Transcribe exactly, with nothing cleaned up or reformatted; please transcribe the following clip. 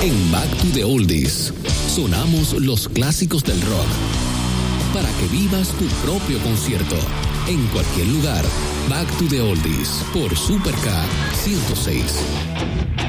En Back to the Oldies, sonamos los clásicos del rock para que vivas tu propio concierto en cualquier lugar. Back to the Oldies por Super K ciento seis.